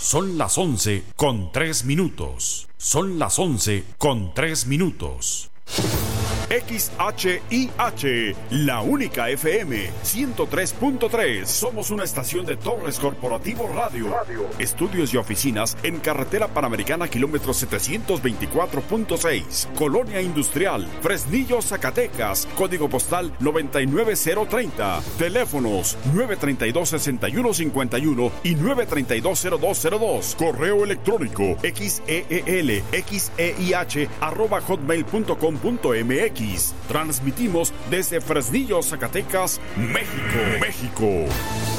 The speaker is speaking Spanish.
Son las 11:03. Son las 11:03. XHIH, la única FM 103.3. Somos una estación de Torres Corporativo Radio. Estudios y oficinas en Carretera Panamericana, kilómetro 724.6. Colonia Industrial, Fresnillo, Zacatecas. Código postal 99030. Teléfonos 932-6151 y 932-0202. Correo electrónico xeelxeih@hotmail.com.mx. Transmitimos desde Fresnillo, Zacatecas, México.